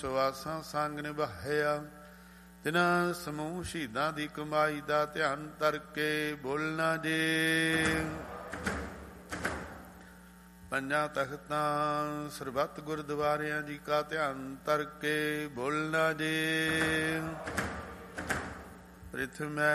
ਸਵਾਸਾਂ ਸੰਗ ਨਿਭਾਇਆ। ਤਿਨਾਂ ਸਮੂਹ ਸ਼ਹੀਦਾਂ ਦੀ ਕਮਾਈ ਦਾ ਧਿਆਨ ਧਰ ਕੇ ਬੋਲਣਾ ਜੇ। ਪੰਜਾਂ ਤਖਤਾਂ ਸਰਬੱਤ ਗੁਰਦੁਆਰਿਆਂ ਜੀ ਕਾ ਧਿਆਨ ਧਰ ਕੇ ਬੋਲਣਾ ਜੇ। ਪ੍ਰਿਥਵੀ